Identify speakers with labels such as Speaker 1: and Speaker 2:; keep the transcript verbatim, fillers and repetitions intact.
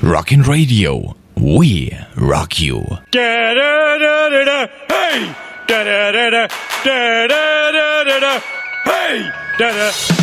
Speaker 1: Rockin' Radio. We rock you.
Speaker 2: Da da da da da. Hey. Da da da da. Da da da da da. Hey. Da da.